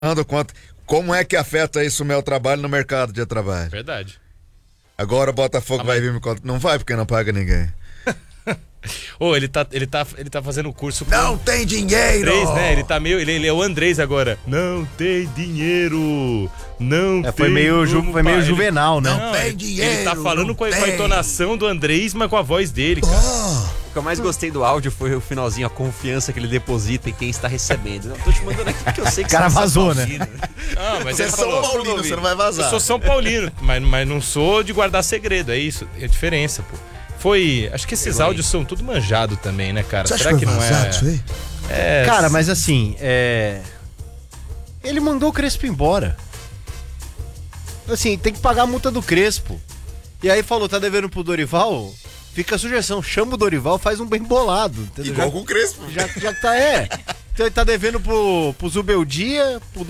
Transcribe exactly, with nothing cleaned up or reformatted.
dando conta. Como é que afeta isso o meu trabalho no mercado de trabalho? Verdade. Agora o Botafogo Ah, vai mas... vir me contar. Não vai porque não paga ninguém. Ô, oh, ele tá, ele tá, ele tá fazendo o curso com Não tem dinheiro! Andrés, né? Ele tá meio, ele, ele é o Andrés agora. Não tem dinheiro. Não é, tem. Foi meio, ju, foi meio ele, juvenal, né? Não, não tem dinheiro. Ele tá falando com a, com a entonação do Andrés, mas com a voz dele, cara. Oh. O que eu mais gostei do áudio foi o finalzinho, a confiança que ele deposita em quem está recebendo. Eu tô te mandando aqui porque eu sei que o cara você vazou, né? Ah, mas você é São falou, Paulino, você não vai vazar. Eu sou São Paulino, mas, mas não sou de guardar segredo, é isso, é a diferença, pô. Foi, acho que esses áudios são tudo manjado também, né, cara? Você Será acha que, que não vazado, é... Isso aí? é? Cara, mas assim, é... ele mandou o Crespo embora. Assim, tem que pagar a multa do Crespo. E aí falou, tá devendo pro Dorival? Fica a sugestão, chama o Dorival, faz um bem bolado. Entendeu? Igual já, com o Crespo. Já, já que tá, é. Então ele tá devendo pro, pro Zubeldia, pro